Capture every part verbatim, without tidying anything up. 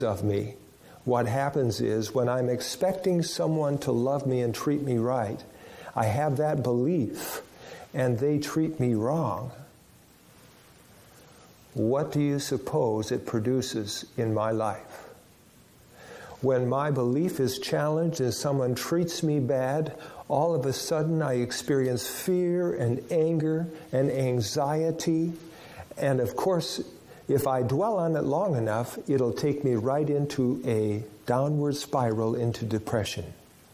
of me. What happens is when I'm expecting someone to love me and treat me right, I have that belief and they treat me wrong. What do you suppose it produces in my life? When my belief is challenged and someone treats me bad, all of a sudden I experience fear and anger and anxiety. And of course, if I dwell on it long enough, it'll take me right into a downward spiral into depression.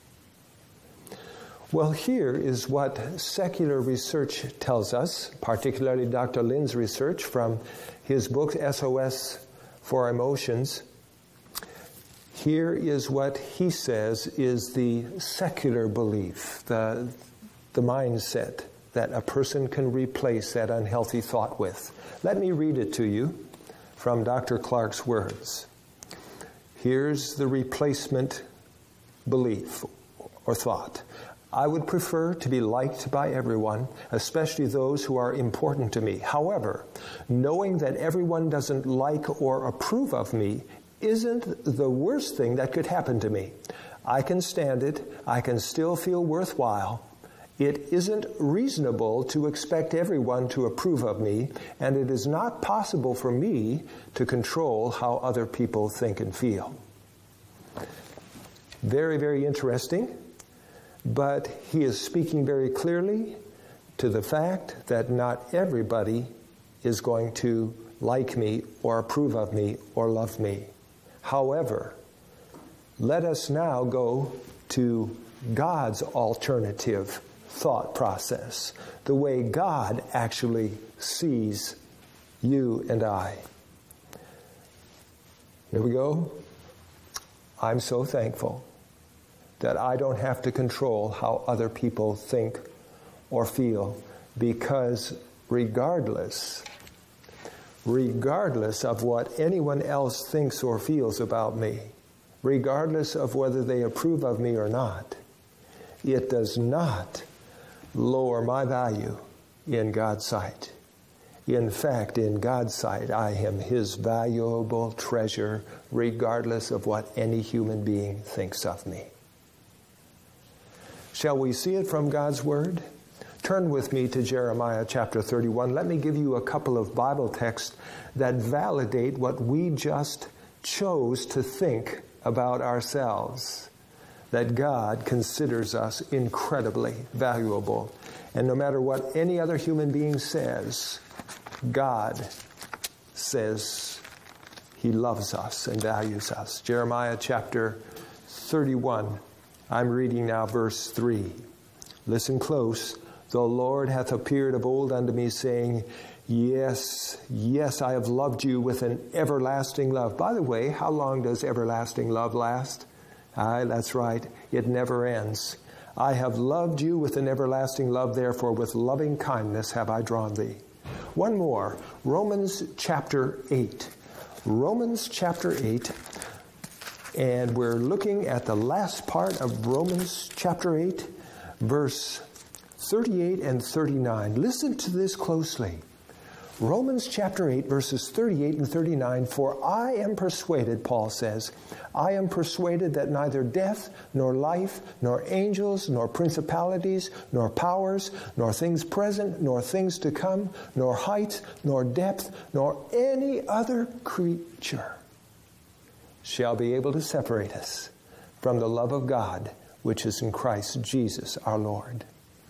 Well, here is what secular research tells us, particularly Doctor Lin's research from his book, S O S for Emotions. Here is what he says is the secular belief, the, the mindset that a person can replace that unhealthy thought with. Let me read it to you from Doctor Clark's words. Here's the replacement belief or thought. I would prefer to be liked by everyone, especially those who are important to me. However, knowing that everyone doesn't like or approve of me isn't the worst thing that could happen to me. I can stand it. I can still feel worthwhile. It isn't reasonable to expect everyone to approve of me, and it is not possible for me to control how other people think and feel. Very, very interesting. But he is speaking very clearly to the fact that not everybody is going to like me or approve of me or love me. However, let us now go to God's alternative thought process, the way God actually sees you and I. Here we go. I'm so thankful that I don't have to control how other people think or feel, because regardless, regardless of what anyone else thinks or feels about me, regardless of whether they approve of me or not, it does not lower my value in God's sight. In fact, in God's sight, I am His valuable treasure, regardless of what any human being thinks of me. Shall we see it from God's Word? Turn with me to Jeremiah chapter thirty-one. Let me give you a couple of Bible texts that validate what we just chose to think about ourselves, that God considers us incredibly valuable. And no matter what any other human being says, God says He loves us and values us. Jeremiah chapter thirty-one. I'm reading now verse three. Listen close. The Lord hath appeared of old unto me, saying, Yes, yes, I have loved you with an everlasting love. By the way, how long does everlasting love last? Aye, that's right. It never ends. I have loved you with an everlasting love, therefore with loving kindness have I drawn thee. One more. Romans chapter eight. Romans chapter eight. And we're looking at the last part of Romans chapter eight, verse thirty-eight and thirty-nine. Listen to this closely. Romans chapter eight, verses thirty-eight and thirty-nine. For I am persuaded, Paul says, I am persuaded that neither death, nor life, nor angels, nor principalities, nor powers, nor things present, nor things to come, nor height, nor depth, nor any other creature shall be able to separate us from the love of God, which is in Christ Jesus our Lord.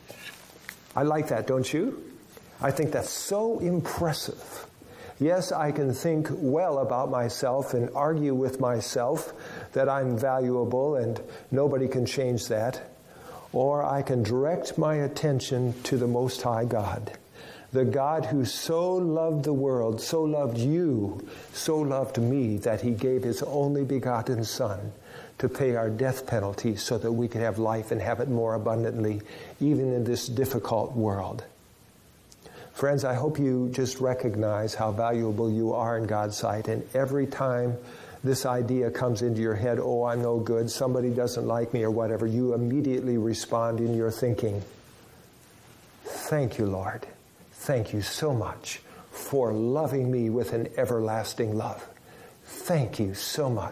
I like that, don't you? I think that's so impressive. Yes, I can think well about myself and argue with myself that I'm valuable and nobody can change that. Or I can direct my attention to the Most High God, the God who so loved the world, so loved you, so loved me, that He gave His only begotten Son to pay our death penalty so that we could have life and have it more abundantly, even in this difficult world. Friends, I hope you just recognize how valuable you are in God's sight, and every time this idea comes into your head, oh, I'm no good, somebody doesn't like me or whatever, you immediately respond in your thinking, thank you, Lord. Thank you so much for loving me with an everlasting love. Thank you so much.